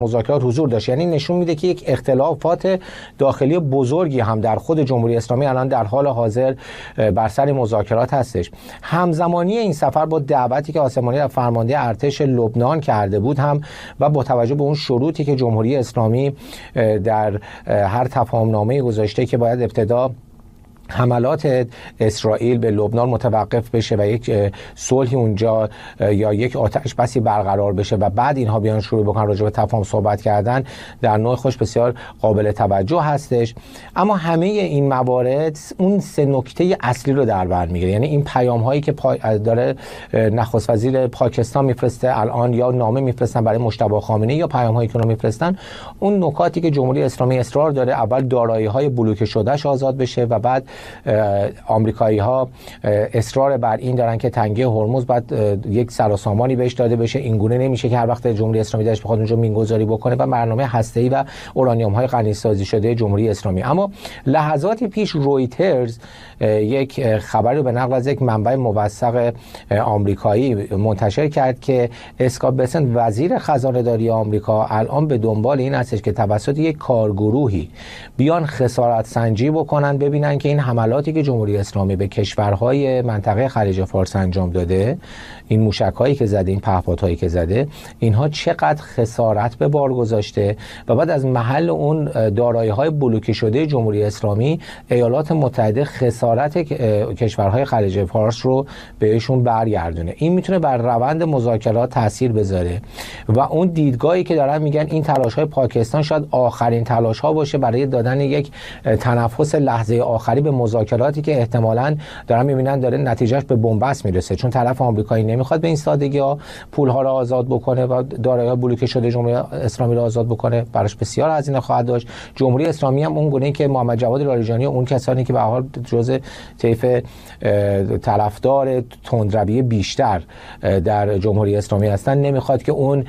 مذاکرات حضور داشت. یعنی نشون میده که یک اختلافات داخلی بزرگی هم در خود جمهوری اسلامی الان در حال حاضر بر سر مذاکرات هستش. همزمانی این سفر با دعوتی که آسمانی در فرمانده ارتش لبنان کرده بود هم و با توجه به اون شروطی که جمهوری اسلامی در هر تفاهمنامه گذاشته که باید ابتدا حملات اسرائیل به لبنان متوقف بشه و یک صلحی اونجا یا یک آتش بسی برقرار بشه و بعد اینها بیان شروع بکنن راجع به تفاهم صحبت کردن، در نوع خوش بسیار قابل توجه هستش. اما همه این موارد اون سه نکته اصلی رو در بر میگیره. یعنی این پیام هایی که داره نخست وزیر پاکستان میفرسته الان یا نامه میفرستن برای مجتبی خامنه‌ای یا پیام هایی که اونها میفرستن، اون نکاتی که جمهوری اسلامی اصرار داره اول دارایی های بلوکه شدهش آزاد بشه و بعد آمریکایی ها اصرار بر این دارن که تنگه هرمز بعد یک سراسامانی بهش داده بشه. این گونه نمیشه که هر وقت جمهوری اسلامی داشت بخواد اونجا مینگذاری بکنه و برنامه هسته‌ای و اورانیوم های غنی سازی شده جمهوری اسلامی. اما لحظاتی پیش رویترز یک خبر رو به نقل از یک منبع موثق آمریکایی منتشر کرد که اسکات بسنت وزیر خزانه‌داری آمریکا الان به دنبال این هستش که توسط یک کارگروهی بیان خسارت سنجی بکنن، ببینن که این حملاتی که جمهوری اسلامی به کشورهای منطقه خلیج فارس انجام داده، این موشک‌هایی که زده، این پهپادهایی که زده، اینها چقدر خسارت به بار گذاشته و بعد از محل اون دارایی‌های بلوکه شده جمهوری اسلامی ایالات متحده خسارت کشورهای خلیج فارس رو بهشون برگردونه. این میتونه بر روند مذاکرات تاثیر بذاره و اون دیدگاهی که دارن میگن این تلاش‌های پاکستان شاید آخرین تلاش‌ها باشه برای دادن یک تنفس لحظه آخری به مذاکراتی که احتمالاً دارن میبینن داره نتیجهش به بنبست میرسه، چون طرف آمریکایی نمیخواد به این سادگی‌ها پول‌ها رو آزاد بکنه و دارایی‌های بلوکه شده جمهوری اسلامی رو آزاد بکنه، براش بسیار هزینه خواهد داشت. جمهوری اسلامی هم اون گونه‌ای که محمد جواد لاریجانی و اون کسانی که به هر حال جزء طیف طرفدار تندروی بیشتر در جمهوری اسلامی هستن نمیخواد که اون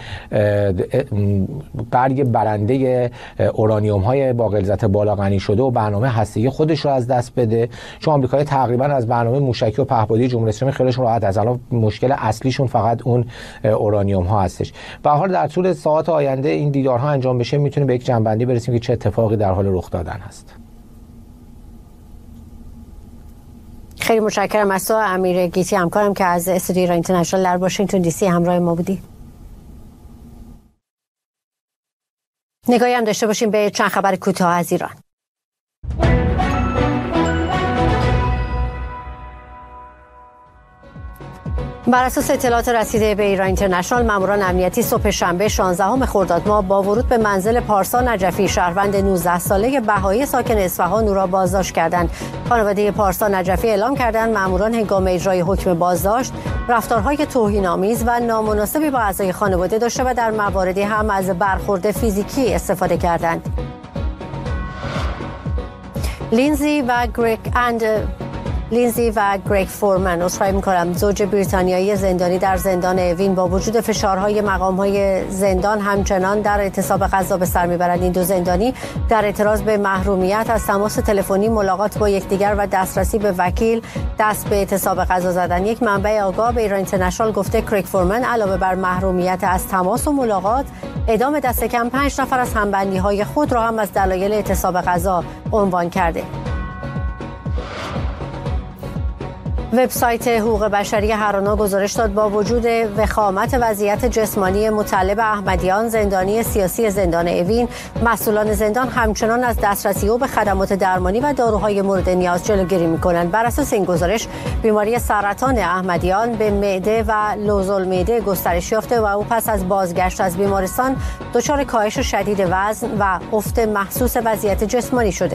برگ برنده اورانیوم‌های با غلظت بالا غنی شده و برنامه هسته‌ای خودش رو از دست بده، چون آمریکا تقریبا از برنامه موشکی و پهپادی جمهوری اسلامی خیلیشون راحت است. الان مشکل اصلیشون فقط اون اورانیوم ها هستش. به هر حال در طول ساعات آینده این دیدارها انجام بشه میتونه به یک جنبندی برسیم که چه اتفاقی در حال رخ دادن هست. خیلی متشکرم از تو امیر گیتی، همکارم که از استودیو ایران اینترنشنال در واشنگتن دی سی همراه ما بودی. نگاهی هم داشته باشیم به چند خبر کوتاه از ایران. بر اساس اطلاعات رسیده به ایران اینترنشنال، ماموران امنیتی صبح شنبه 16 خرداد ماه با ورود به منزل پارسا نجفی شهروند 19 ساله بهایی ساکن اصفهان او را بازداشت کردند. خانواده پارسا نجفی اعلام کردند ماموران هنگام اجرای حکم بازداشت رفتارهای توهین‌آمیز و نامناسبی با اعضای خانواده داشته و در مواردی هم از برخورد فیزیکی استفاده کردند. لینزی و گریگ فورمن عذرخواهی می‌کنم زوج بریتانیایی زندانی در زندان اوین با وجود فشارهای مقام‌های زندان همچنان در اعتصاب غذا به سر می‌برند. این دو زندانی در اعتراض به محرومیت از تماس تلفنی، ملاقات با یکدیگر و دسترسی به وکیل دست به اعتصاب غذا زدند. یک منبع آگاه به ایران اینترنشنال گفته گریگ فورمن علاوه بر محرومیت از تماس و ملاقات، اعدام دست کم 5 نفر از همبندی‌های خود را هم از دلایل اعتصاب غذا عنوان کرده. وبسایت حقوق بشری هرانا گزارش داد با وجود وخامت وضعیت جسمانی مطلب احمدیان زندانی سیاسی زندان اوین، مسئولان زندان همچنان از دسترسی او به خدمات درمانی و داروهای مورد نیاز جلوگیری می‌کنند. بر اساس این گزارش بیماری سرطان احمدیان به معده و لوزالمعده گسترش یافته و او پس از بازگشت از بیمارستان دچار کاهش شدید وزن و افت محسوس وضعیت جسمانی شده.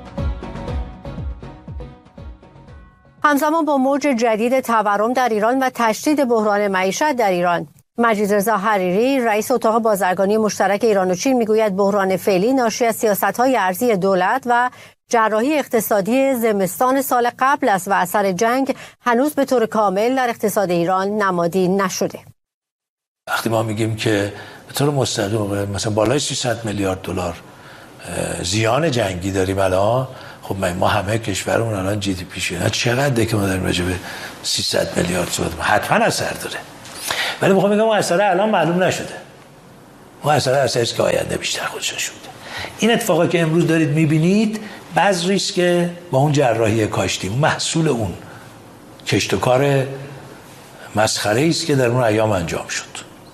همزمان با موج جدید تورم در ایران و تشدید بحران معیشت در ایران، مجید رضا حریری رئیس اتاق بازرگانی مشترک ایران و چین میگوید بحران فعلی ناشی از سیاست‌های ارزی دولت و جراحی اقتصادی زمستان سال قبل است و اثر جنگ هنوز به طور کامل در اقتصاد ایران نمادین نشده. وقتی ما میگیم که به طور مستقیم مثلا بالای 300 میلیارد دلار زیان جنگی داریم الان، خب ما همه کشورمون الان جی دی پی شده چقدره که ما داریم راجع به 300 میلیارد صحبت، حتما اثر داره، ولی میخوام بگم اون اثر الان معلوم نشده. و اصلا که آینده بیشتر خودش نشون میده. این اتفاقی که امروز دارید میبینید بذری است که با اون جراحی کاشتی محصول اون کشت و کار مسخره‌ای است که در اون ایام انجام شد.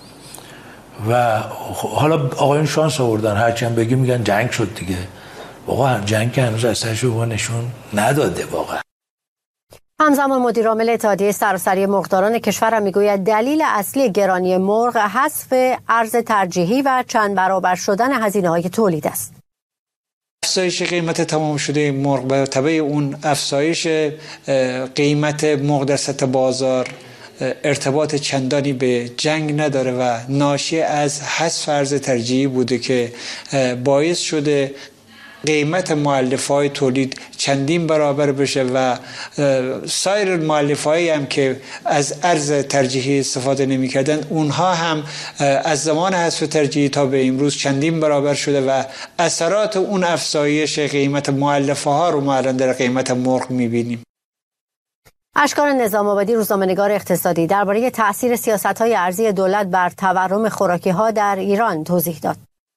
و حالا آقایون شانس آوردن، هرچی هم بگیم میگن جنگ شد دیگه. واقعا جنگ که هنوز اثرش رو نشون نداده. واقعا همزمان مدیر عامل اتحادیه سراسری مرغداران کشور هم میگوید دلیل اصلی گرانی مرغ حذف ارز ترجیحی و چند برابر شدن هزینه‌های تولید است. افزایش قیمت تمام شده مرغ به تبع اون افزایش قیمت مرغ در سطح بازار ارتباط چندانی به جنگ نداره و ناشی از حذف ارز ترجیحی بوده که باعث شده قیمت مؤلفه‌های تولید چندین برابر بشه و سایر مؤلفه‌هایی هم که از ارز ترجیحی استفاده نمی‌کردن اونها هم از زمان حذف ترجیحی تا به امروز چندین برابر شده و اثرات اون افزایش قیمت مؤلفه‌ها رو ما الان در قیمت مرغ می‌بینیم. اشکان نظام آبادی، روزنامه‌نگار اقتصادی، درباره تأثیر سیاست‌های ارزی دولت بر تورم خوراکی‌ها در ایران توضیح داد.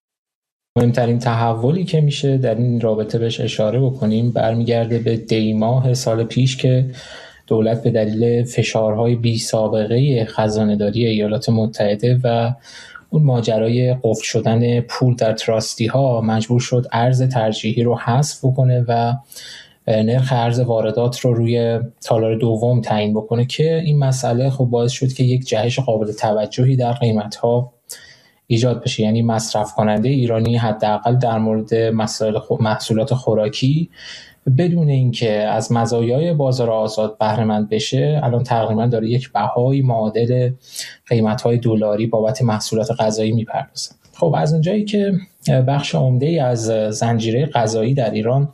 مهمترین تحولی که میشه در این رابطه بهش اشاره بکنیم برمیگرده به دی ماه سال پیش که دولت به دلیل فشارهای بی سابقه خزانه‌داری ایالات متحده و اون ماجرای قفل شدن پول در تراستی ها مجبور شد ارز ترجیحی رو حذف بکنه و نرخ ارز واردات رو روی تالار دوم تعیین بکنه که این مسئله خب باعث شد که یک جهش قابل توجهی در قیمت‌ها ایجاد بشه. یعنی مصرف کننده ایرانی حداقل در مورد محصولات خوراکی بدون اینکه از مزایای بازار آزاد بهره مند بشه الان تقریبا داره یک بهای معادل قیمت‌های دلاری بابت محصولات غذایی میپردازه. خب از اونجایی که بخش عمده‌ای از زنجیره غذایی در ایران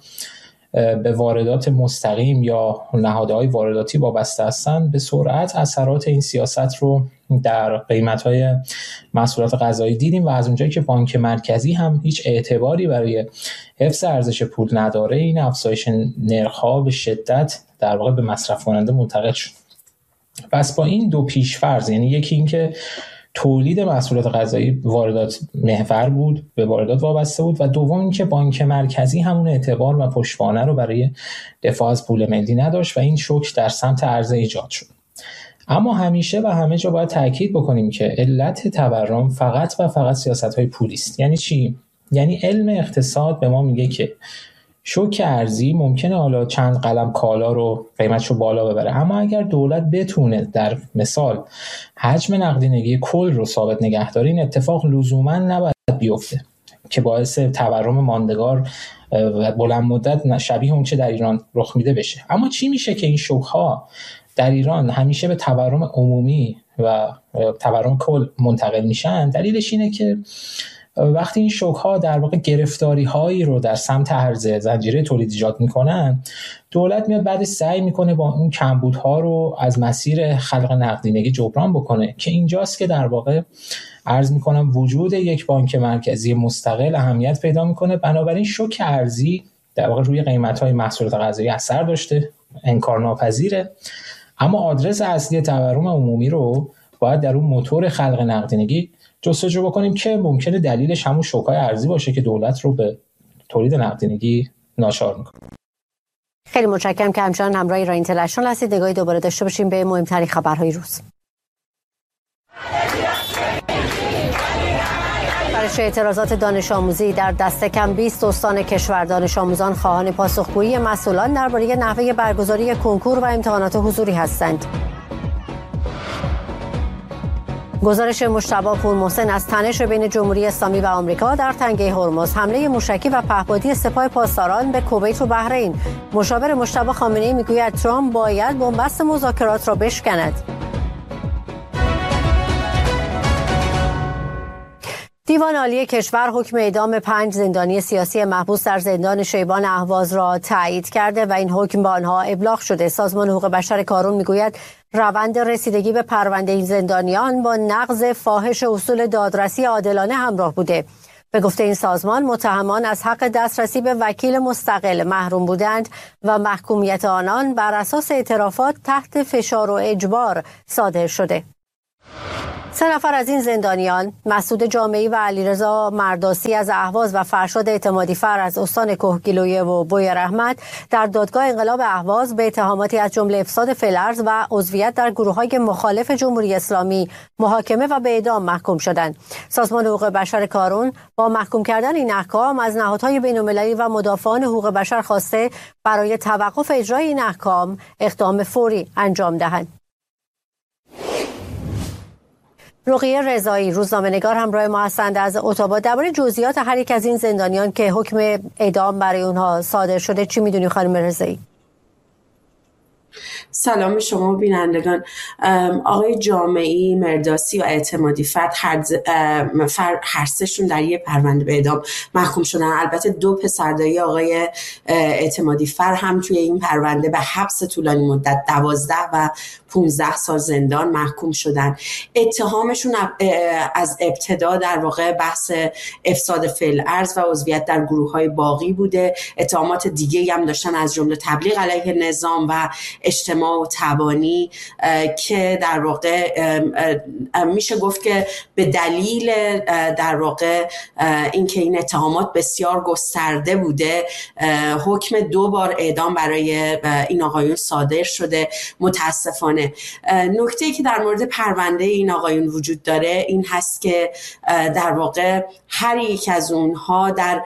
به واردات مستقیم یا نهادهای وارداتی وابسته هستند، به سرعت اثرات این سیاست رو در قیمت‌های محصولات غذایی دیدیم و از اونجایی که بانک مرکزی هم هیچ اعتباری برای حفظ ارزش پول نداره، این افزایش نرخ‌ها به شدت در واقع به مصرف کننده منتقل شد. پس با این دو پیش‌فرض، یعنی یکی این که تولید محصولات غذایی واردات محور بود، به واردات وابسته بود، و دوم اینکه بانک مرکزی همون اعتبار و پشتوانه رو برای دفاع از پول ملی نداشت و این شوک در سمت عرضه ایجاد شد. اما همیشه و همه جا باید تاکید بکنیم که علت تورم فقط و فقط سیاست‌های پولی است. یعنی چی؟ یعنی علم اقتصاد به ما میگه که شوک ارزی ممکنه حالا چند قلم کالا رو قیمتشو بالا ببره، اما اگر دولت بتونه در مثال حجم نقدینگی کل رو ثابت نگه داره، این اتفاق لزوما نباید بیفته که باعث تورم ماندگار و بلند مدت شبیه اون چه در ایران رخ میده بشه. اما چی میشه که این شوک‌ها در ایران همیشه به تورم عمومی و تورم کل منتقل میشن؟ دلیلش اینه که وقتی این شوک‌ها در واقع گرفتاری‌هایی رو در سمت عرضه زنجیره تولید ایجاد می‌کنن، دولت میاد بعد سعی می‌کنه با اون کمبودها رو از مسیر خلق نقدینگی جبران بکنه که اینجاست که در واقع عرض می‌کنم وجود یک بانک مرکزی مستقل اهمیت پیدا می‌کنه. بنابراین شوک ارزی در واقع روی قیمت‌های محصولات غذایی اثر داشته، انکارناپذیره، اما آدرس اصلی تورم عمومی رو باید در اون موتور خلق نقدینگی جستجو بکنیم که ممکنه دلیلش همون شوک‌های ارزی باشه که دولت رو به تولید نقدینگی ناچار میکنه. خیلی متشکرم که همچنان همراه ایران اینترنشنال هستید. نگاهی دوباره داشته باشیم به مهمترین خبرهای روز. برای اعتراضات دانش آموزی در دست کم 20 استان کشور، دانش آموزان خواهان پاسخگویی مسئولان درباره نحوه برگزاری کنکور و امتحانات حضوری هستند. گزارش مجتبی پورمحسن از تنش بین جمهوری اسلامی و آمریکا در تنگه هرمز، حمله موشکی و پهپادی سپاه پاسداران به کویت و بحرین. مشاور مجتبی خامنه‌ای میگوید ترامپ باید بنبست مذاکرات را بشکند. دیوان عالی کشور حکم اعدام 5 زندانی سیاسی محبوس در زندان شیبان اهواز را تایید کرده و این حکم به آنها ابلاغ شده. سازمان حقوق بشر کارون میگوید روند رسیدگی به پرونده این زندانیان با نقض فاحش اصول دادرسی عادلانه همراه بوده. به گفته این سازمان متهمان از حق دسترسی به وکیل مستقل محروم بودند و محکومیت آنان بر اساس اعترافات تحت فشار و اجبار صادر شده. 3 نفر از این زندانیان، مسعود جامعی و علیرضا مرداسی از اهواز و فرشاد اعتمادیفر از استان کهگیلویه و بوی رحمت، در دادگاه انقلاب اهواز به اتهاماتی از جمله افساد فی‌الارض و عضویت در گروه‌های مخالف جمهوری اسلامی محاکمه و به اعدام محکوم شدند. سازمان حقوق بشر کارون با محکوم کردن این احکام از نهادهای بین‌المللی و مدافعان حقوق بشر خواسته برای توقف اجرای این احکام اقدام فوری انجام دهند. رقیه رضایی، روزنامه‌نگار، همراه ما هستند از اتاباد. درباره جزئیات هر یک از این زندانیان که حکم اعدام برای اونها صادر شده چی میدونی خانم رضایی؟ سلام به شما بینندگان. آقای جامعی، مرداسی و اعتمادی هر سه‌شون در یه پرونده به اعدام محکوم شدن. البته 2 پسردایی آقای اعتمادی فر هم توی این پرونده به حبس طولانی مدت 12 و 15 سال زندان محکوم شدن. اتهامشون از ابتدا در واقع بحث افساد فی‌الارض و عضویت در گروه‌های باغی بوده. اتهامات دیگه‌ای هم داشتن از جمله تبلیغ علیه نظام و اجتماع و تبانی که در واقع میشه گفت که به دلیل در واقع اینکه این اتهامات بسیار گسترده بوده حکم 2 بار اعدام برای این آقایون صادر شده. متاسفانه نکته‌ای که در مورد پرونده این آقایون وجود داره این هست که در واقع هر یک از اونها در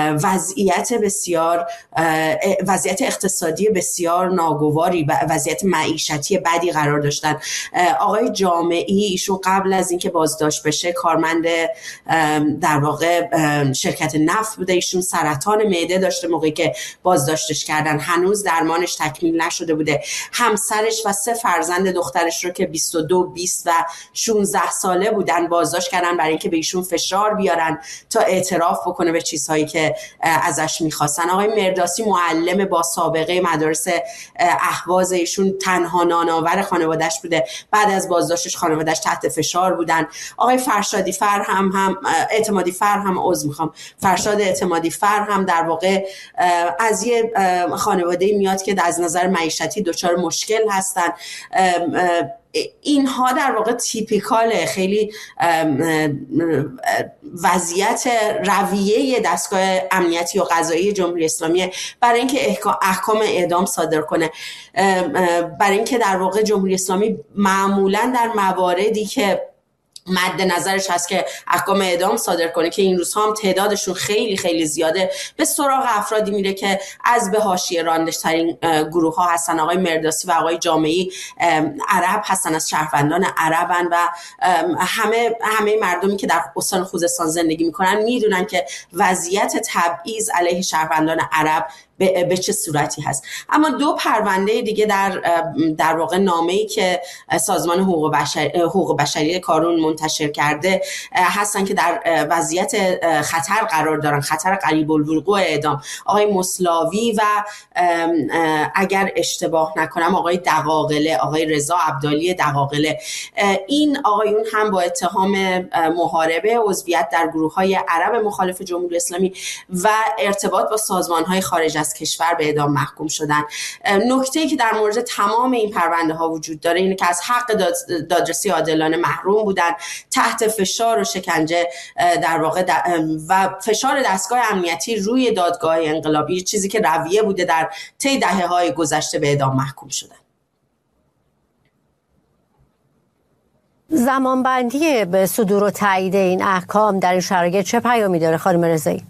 وضعیت اقتصادی بسیار ناگواری و وضعیت معیشتی بدی قرار داشتن. آقای جامعی، ایشون قبل از اینکه بازداشت بشه کارمند در واقع شرکت نفت بوده. ایشون سرطان معده داشته موقعی که بازداشتش کردن، هنوز درمانش تکمیل نشده بوده. همسرش و 3 فرزند دخترش رو که 22، 20 و 16 ساله بودن بازداشت کردن برای اینکه به ایشون فشار بیارن تا اعتراف بکنه به چیزهایی که ازش میخواستن. آقای مرداسی معلم با سابقه مدارس اهواز، ایشون تنها نانآور خانواده‌اش بوده. بعد از بازداشتش خانواده‌اش تحت فشار بودن. آقای فرشاد اعتمادی فر هم در واقع از یه خانواده میاد که از نظر معیشتی دچار مشکل هستن. اینها در واقع تیپیکال خیلی وضعیت رویه دستگاه امنیتی و قضایی جمهوری اسلامی برای اینکه احکام اعدام صادر کنه، برای اینکه در واقع جمهوری اسلامی معمولا در مواردی که مد نظرش هست که احکام اعدام صادر کنه که این روزها هم تعدادشون خیلی خیلی زیاده، به سراغ افرادی میره که از به حاشیه راندش‌ترین گروه ها هستن. آقای مرداسی و آقای جامعی عرب هستن، از شهروندان عربن و همه مردمی که در استان خوزستان زندگی میکنن میدونن که وضعیت تبعیض علیه شهروندان عرب به چه صورتی هست. اما 2 پرونده دیگه در واقع نامه‌ای که سازمان حقوق بشری کارون منتشر کرده هستن که در وضعیت خطر قرار دارن، خطر قریب الوقوع اعدام. آقای مسلاوی و اگر اشتباه نکنم آقای دقاقله، آقای رضا عبدالی دقاقله، این آقایون هم با اتهام محاربه، عضویت در گروه‌های عرب مخالف جمهوری اسلامی و ارتباط با سازمان‌های خارج از کشور به اعدام محکوم شدن. نکته‌ای که در مورد تمام این پرونده ها وجود داره اینه که از حق دادرسی عادلانه محروم بودن، تحت فشار و شکنجه در واقع و فشار دستگاه امنیتی روی دادگاه انقلابی، چیزی که رویه بوده در طی دهه‌های گذشته، به اعدام محکوم شدن. زمانبندی به صدور و تایید این احکام در این شرایط چه پیامی داره خانم رضایی؟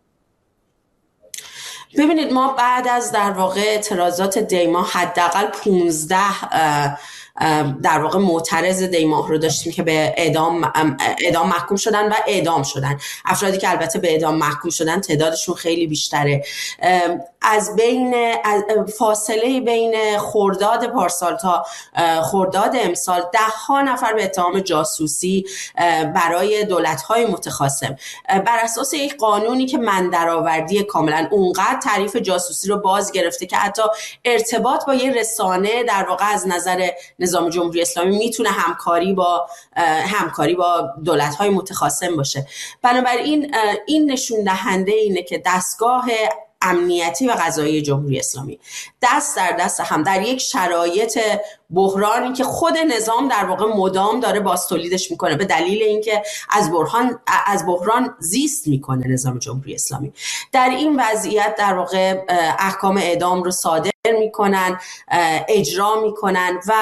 ببینید، ما بعد از در واقع اعتراضات دیما حداقل 15 در واقع معترض دیماه رو داشتیم که به اعدام محکوم شدن و اعدام شدن. افرادی که البته به اعدام محکوم شدن تعدادشون خیلی بیشتره. از فاصله بین خرداد پارسال تا خرداد امسال 10 نفر به اتهام جاسوسی برای دولت‌های متخاصم بر اساس یک قانونی که من درآوردی کاملا اونقدر تعریف جاسوسی رو باز گرفته که حتی ارتباط با یه رسانه در واقع از نظر نظام جمهوری اسلامی میتونه همکاری با دولت‌های متخاصم باشه. بنابراین این نشون دهنده اینه که دستگاه امنیتی و قضایی جمهوری اسلامی دست در دست هم در یک شرایط بحرانی که خود نظام در واقع مدام داره بازتولیدش میکنه به دلیل اینکه از بحران زیست میکنه نظام جمهوری اسلامی. در این وضعیت در واقع احکام اعدام رو صادر میکنن، اجرا میکنن و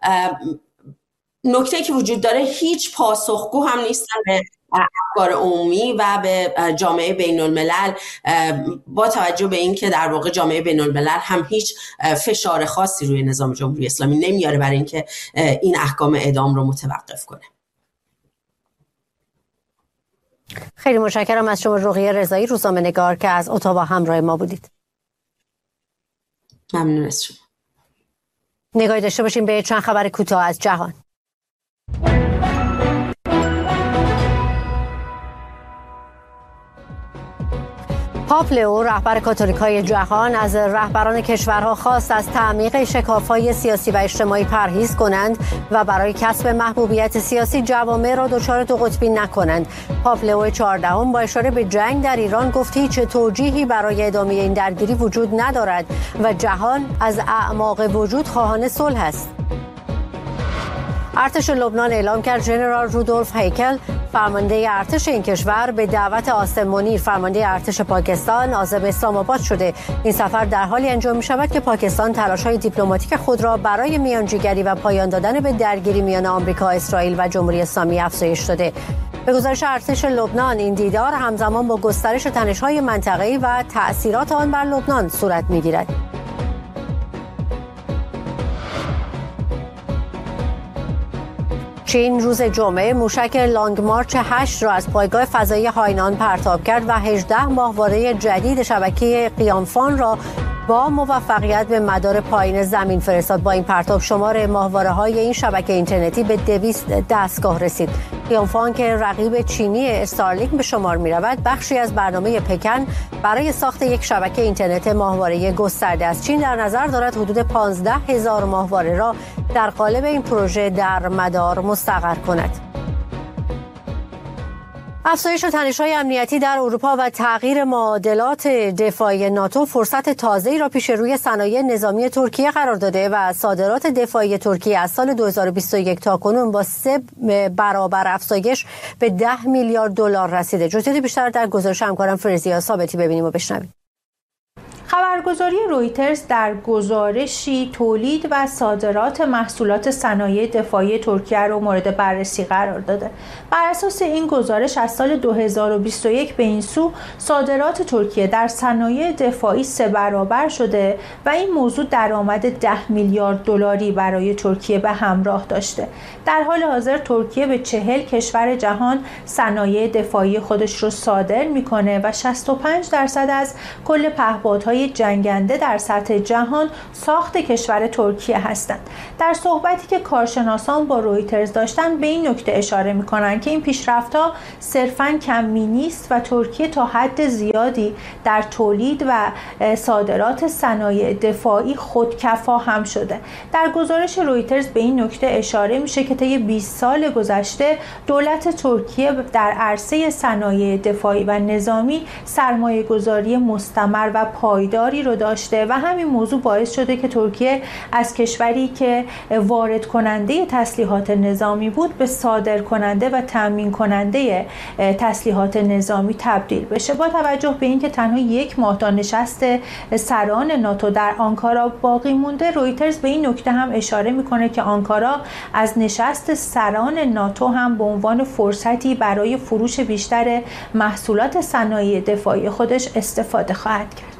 نکته که وجود داره هیچ پاسخگو هم نیستن به افکار عمومی و به جامعه بین الملل، با توجه به این که در واقع جامعه بین الملل هم هیچ فشار خاصی روی نظام جمهوری اسلامی نمیاره برای اینکه این احکام اعدام رو متوقف کنه. خیلی متشکرم از شما رقیه رضایی، روزنامه‌نگار که از اتاوا همراه ما بودید. ممنون از شما. نگاهی داشته باشیم به چند خبر کوتاه از جهان. پاپ لئو رهبر کاتولیکای جهان از رهبران کشورها خواست از تعمیق شکاف‌های سیاسی و اجتماعی پرهیز کنند و برای کسب محبوبیت سیاسی جوامع را دچار دو قطبی نکنند. پاپ لئو 14 با اشاره به جنگ در ایران گفت هیچ توجیهی برای ادامه این درگیری وجود ندارد و جهان از اعماق وجود خواهان صلح است. ارتش لبنان اعلام کرد ژنرال رودولف هیکل فرمانده ارتش این کشور به دعوت آسم منیر فرمانده ارتش پاکستان عازم اسلام آباد شده. این سفر در حالی انجام می شود که پاکستان تلاش‌های دیپلماتیک خود را برای میانجیگری و پایان دادن به درگیری میان آمریکا، اسرائیل و جمهوری اسلامی افزایش داده. به گزارش ارتش لبنان این دیدار همزمان با گسترش تنش‌های منطقه‌ای و تأثیرات آن بر لبنان صورت می‌گیرد. چین روز جمعه موشک لانگ مارچ 8 را از پایگاه فضایی هاینان پرتاب کرد و 18 ماهواره جدید شبکه قیانفان را با موفقیت به مدار پایین زمین فرستاد. با این پرتاب شمار ماهواره‌های این شبکه اینترنتی به 200 دستگاه رسید. قیانفان که رقیب چینی استارلینک به شمار می‌رود، بخشی از برنامه پکن برای ساخت یک شبکه اینترنت ماهواره گسترده است. چین در نظر دارد حدود 15,000 ماهواره را در قالب این پروژه در مدار مستقر کند. افزایش تنش‌های امنیتی در اروپا و تغییر معادلات دفاعی ناتو فرصت تازه‌ای را پیش روی صنایع نظامی ترکیه قرار داده و صادرات دفاعی ترکیه از سال 2021 تا کنون با 3 برابر افزایش به 10 میلیارد دلار رسیده. جزئیات بیشتر در گزارش همکارم فرزیا ثابتی ببینیم و بشنویم. خبرگزاری رویترز در گزارشی تولید و صادرات محصولات صنایع دفاعی ترکیه را مورد بررسی قرار داده. بر اساس این گزارش از سال 2021 به این سو صادرات ترکیه در صنایع دفاعی 3 برابر شده و این موضوع درآمد 10 میلیارد دلاری برای ترکیه به همراه داشته. در حال حاضر ترکیه به 40 کشور جهان صنایع دفاعی خودش رو صادر میکنه و 65% از کل پهپادهای جنگنده در سطح جهان ساخت کشور ترکیه هستند. در صحبتی که کارشناسان با رویترز داشتن به این نکته اشاره می‌کنند که این پیشرفت‌ها صرفاً کمی نیست و ترکیه تا حد زیادی در تولید و صادرات صنایع دفاعی خودکفا هم شده. در گزارش رویترز به این نکته اشاره میشه که طی 20 سال گذشته دولت ترکیه در عرصه صنایع دفاعی و نظامی سرمایه‌گذاری مستمر و پایداری رو داشته و همین موضوع باعث شده که ترکیه از کشوری که وارد کننده تسلیحات نظامی بود به صادر کننده و تامین کننده تسلیحات نظامی تبدیل بشه. با توجه به اینکه تنها 1 ماه تا نشست سران ناتو در آنکارا باقی مونده، رویترز به این نکته هم اشاره میکنه که آنکارا از نشست سران ناتو هم به عنوان فرصتی برای فروش بیشتر محصولات صنایع دفاعی خودش استفاده خواهد کرد.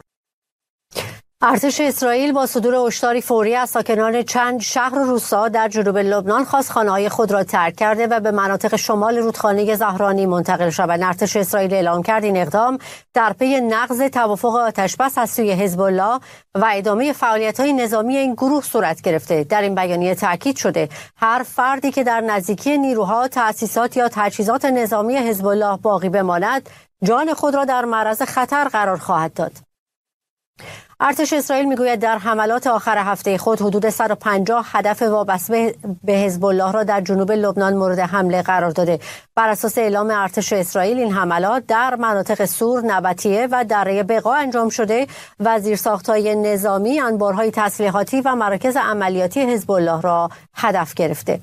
ارتش اسرائیل با صدور هشداری فوری از ساکنان چند شهر و روستا در جنوب لبنان خواست خانه‌های خود را ترک کرده و به مناطق شمال رودخانه زهرانی منتقل شوند. ارتش اسرائیل اعلام کرد این اقدام در پی نقض توافق آتش‌بس از سوی حزب الله و ادامه فعالیت‌های نظامی این گروه صورت گرفته. در این بیانیه تاکید شده هر فردی که در نزدیکی نیروها، تأسیسات یا تجهیزات نظامی حزب الله باقی بماند، جان خود را در معرض خطر قرار خواهد داد. ارتش اسرائیل میگوید در حملات آخر هفته خود حدود 150 هدف وابسته به حزب الله را در جنوب لبنان مورد حمله قرار داده. بر اساس اعلام ارتش اسرائیل این حملات در مناطق سور، نبطیه و دره بقا انجام شده و زیرساخت‌های نظامی، انبارهای تسلیحاتی و مراکز عملیاتی حزب الله را هدف گرفته.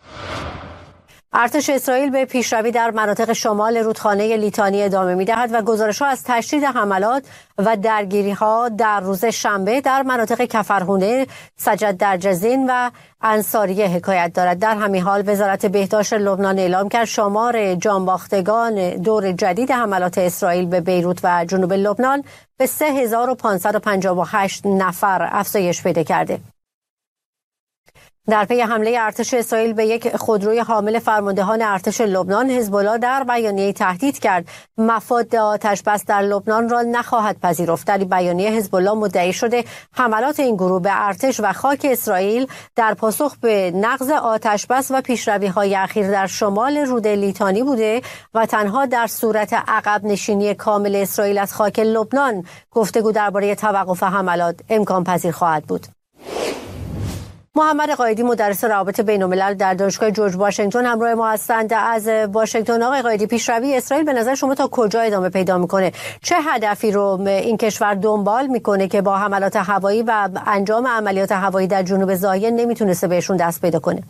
ارتش اسرائیل به پیشروی در مناطق شمال رودخانه لیتانی ادامه می‌دهد و گزارش‌ها از تشدید حملات و درگیری‌ها در روز شنبه در مناطق کفرهونه، سجد درجزین و انصاریه حکایت دارد. در همین حال وزارت بهداشت لبنان اعلام کرد شمار جانباختگان دور جدید حملات اسرائیل به بیروت و جنوب لبنان به 3558 نفر افزایش پیدا کرده. در پی حمله ارتش اسرائیل به یک خودروی حامل فرماندهان ارتش لبنان، حزب الله در بیانیه تهدید کرد مفاد آتش بس در لبنان را نخواهد پذیرفت. در بیانیه حزب الله مدعی شده حملات این گروه به ارتش و خاک اسرائیل در پاسخ به نقض آتش بس و پیشروی‌های اخیر در شمال رود لیتانی بوده و تنها در صورت عقب نشینی کامل اسرائیل از خاک لبنان گفتگو درباره توقف حملات امکان پذیر خواهد بود. محمد قایدی مدرس روابط بین‌الملل در دانشگاه جورج واشنگتن همراه ما هستند از واشنگتن. آقای قایدی، پیشروی اسرائیل به نظر شما تا کجا ادامه پیدا میکنه؟ چه هدفی رو این کشور دنبال میکنه که با حملات هوایی و انجام عملیات هوایی در جنوب زاین نمیتونسته بهشون دست پیدا کنه؟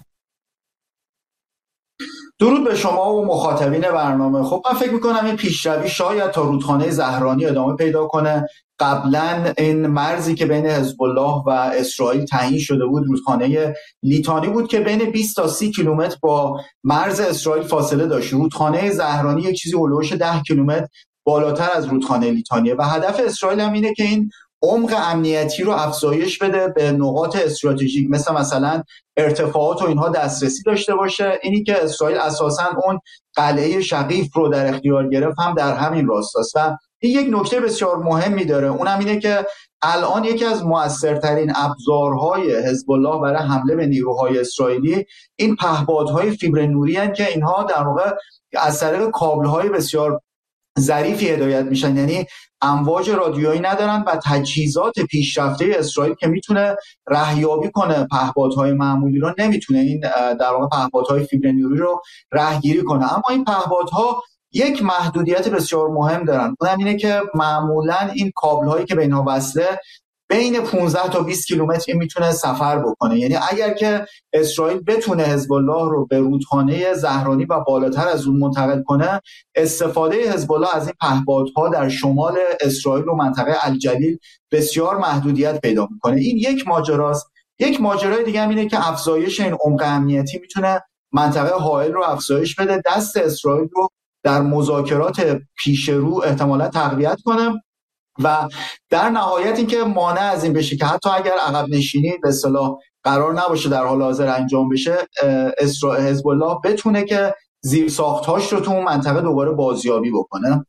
درود به شما و مخاطبین برنامه. خب من فکر میکنم این پیشروی شاید تا رودخانه زهرانی ادامه پیدا کنه. قبلا این مرزی که بین حزب الله و اسرائیل تعیین شده بود رودخانه لیتانی بود که بین 20 تا 30 کیلومتر با مرز اسرائیل فاصله داشت. رودخانه زهرانی یک چیزی هولوش 10 کیلومتر بالاتر از رودخانه لیتانیه و هدف اسرائیل هم اینه که این عمق امنیتی رو افزایش بده، به نقاط استراتژیک مثلا ارتفاعات و اینها دسترسی داشته باشه. اینی که اسرائیل اساساً اون قلعه شقیف رو در اختیار گرفت هم در همین راستاست و این یک نکته بسیار مهمی داره، اونم اینه که الان یکی از مؤثرترین ابزارهای حزب الله برای حمله به نیروهای اسرائیلی این پهپادهای فیبر نوری هستند که اینها در واقع از طریق کابل‌های بسیار ظریفی هدایت میشن، یعنی امواج رادیویی ندارن و تجهیزات پیشرفته اسرائیل که میتونه رهیابی کنه پهپادهای معمولی رو نمیتونه این در واقع پهپادهای فیبر نوری رو رهگیری کنه. اما این پهپادها یک محدودیت بسیار مهم دارن، اونم اینه که معمولا این کابل‌هایی که به اینها وصله بین 15 تا 20 کیلومتر این میتونه سفر بکنه. یعنی اگر که اسرائیل بتونه حزب الله رو به رودخانه زهرانی و بالاتر از اون منتقل کنه، استفاده حزب الله از این پهپادها در شمال اسرائیل و منطقه الجلیل بسیار محدودیت پیدا میکنه. این یک ماجراست. یک ماجرای دیگه هم اینه که افزایش این عمق امنیتی میتونه منطقه حائل رو افزایش بده، دست اسرائیل رو در مذاکرات پیش رو احتمالاً تقویت کنه و در نهایت این که مانع از این بشه که حتی اگر عقب نشینی به اصطلاح قرار نباشه در حال حاضر انجام بشه، حزب الله بتونه که زیرساخت‌هاش رو تو اون منطقه دوباره بازیابی بکنه.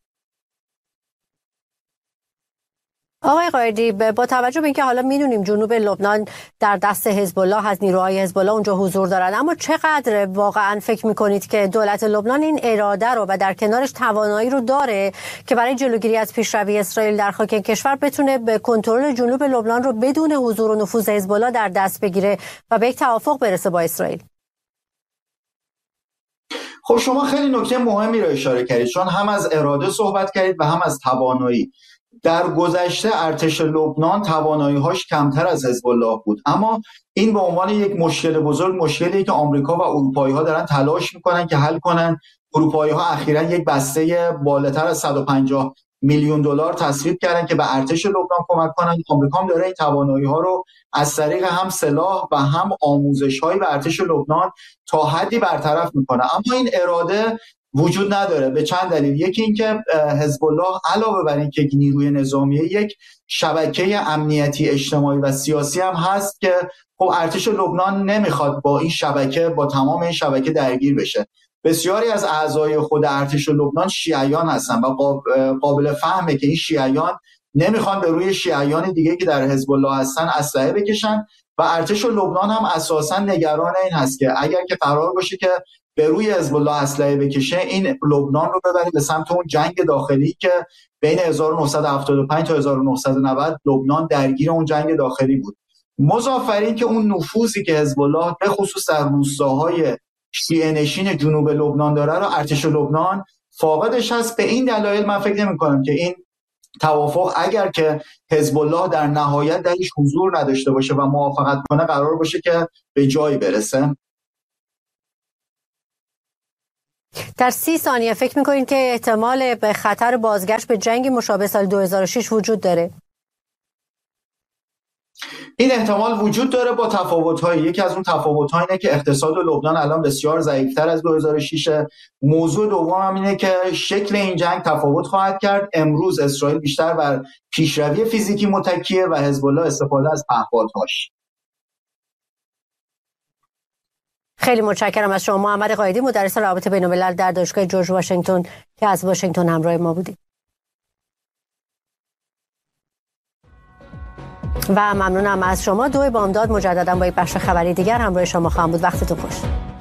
آقای قایدی، با توجه به اینکه حالا میدونیم جنوب لبنان در دست حزب الله هست، نیروهای حزب الله اونجا حضور دارن، اما چقدر واقعا فکر میکنید که دولت لبنان این اراده رو و در کنارش توانایی رو داره که برای جلوگیری از پیشروی اسرائیل در خاک کشور بتونه به کنترل جنوب لبنان رو بدون حضور و نفوذ حزب الله در دست بگیره و به یک توافق برسه با اسرائیل؟ خب شما خیلی نکته مهمی رو اشاره کردید، چون هم از اراده صحبت کردید و هم از توانایی. در گذشته ارتش لبنان توانایی‌هاش کمتر از حزب الله بود، اما این به عنوان یک مشکل بزرگ، مشکلی که آمریکا و اروپایی‌ها دارن تلاش میکنن که حل کنن. اروپایی‌ها اخیراً یک بسته بالاتر از 150 میلیون دلار تصویب کردن که به ارتش لبنان کمک کنن. آمریکا هم داره این توانایی‌ها رو از طریق هم سلاح و هم آموزش‌هایی به ارتش لبنان تا حدی برطرف میکنه، اما این اراده وجود نداره به چند دلیل. یکی اینکه حزب الله علاوه بر اینکه نیروی نظامیه، یک شبکه امنیتی اجتماعی و سیاسی هم هست که خب ارتش لبنان نمیخواد با این شبکه، با تمام این شبکه درگیر بشه. بسیاری از اعضای خود ارتش لبنان شیعیان هستن و قابل فهمه که این شیعیان نمیخوان به روی شیعیان دیگه که در حزب الله هستن اسلحه بکشن و ارتش لبنان هم اساسا نگران این هست که اگر که قرار باشه که به روی حزب الله اسلحه بکشه، این لبنان رو ببره به سمت اون جنگ داخلی که بین 1975 تا 1990 لبنان درگیر اون جنگ داخلی بود. مضافاً اینکه اون نفوذی که حزب الله به خصوص در روستاهای شیعه نشین جنوب لبنان داره رو ارتش لبنان فاقدش هست. به این دلایل من فکر نمی‌کنم که این توافق اگر که حزب الله در نهایت درش حضور نداشته باشه و موافقت کنه قرار باشه که به جایی برسه. در 30 ثانیه فکر می‌کنید که احتمال به خطر بازگشت به جنگ مشابه سال 2006 وجود داره؟ این احتمال وجود داره با تفاوت‌های. یکی از اون تفاوت‌ها اینه که اقتصاد لبنان الان بسیار ضعیف‌تر از 2006. موضوع دوم هم اینه که شکل این جنگ تفاوت خواهد کرد. امروز اسرائیل بیشتر بر پیشروی فیزیکی متکیه و حزب الله استفاده از پهپادهاش. خیلی متشکرم از شما محمد قائدی، مدرس روابط بین‌الملل در دانشگاه جورج واشنگتن که از واشنگتن همراه ما بودید. و ممنونم از شما. 2 بامداد مجددا با یک بخش خبری دیگر همراه شما خواهم بود. وقتتون خوش.